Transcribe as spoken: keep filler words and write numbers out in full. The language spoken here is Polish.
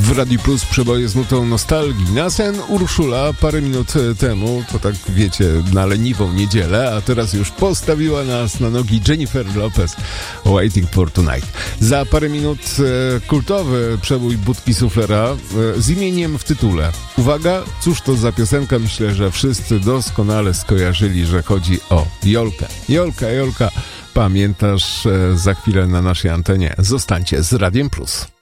W Radiu Plus przeboje z nutą nostalgii. Na sen Urszula parę minut temu, to tak wiecie, na leniwą niedzielę, a teraz już postawiła nas na nogi Jennifer Lopez, Waiting for Tonight. Za parę minut e, kultowy przebój Budki Suflera e, z imieniem w tytule. Uwaga, cóż to za piosenka? Myślę, że wszyscy doskonale skojarzyli, że chodzi o Jolkę. Jolka, Jolka, pamiętasz, e, za chwilę na naszej antenie. Zostańcie z Radiem Plus.